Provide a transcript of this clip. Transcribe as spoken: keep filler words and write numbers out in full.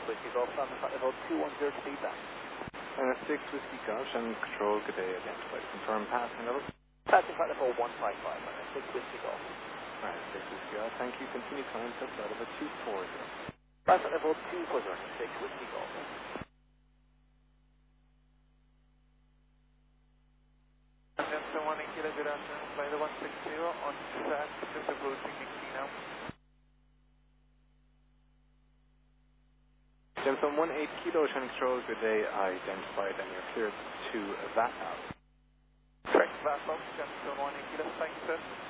Whiskey Golf, London flight level two one zero to feedback. Uh, six Whiskey Golf, Shannon Control, good day, identified. Confirm passing level. Passing flight level one five five, London six Whiskey Golf. Alright, six Whiskey Golf, thank you. Continue climb to flight level two four zero. Flight level two four zero, six Whiskey Golf. Delta one eight kilo, good afternoon, flight one six zero, on track, just approaching Nixie now. Jensen one eight Kilo, Shannon Control, good day, identified, and you're cleared to V A T out. Correct, V A T out, Jensen one eight kilo, thanks sir.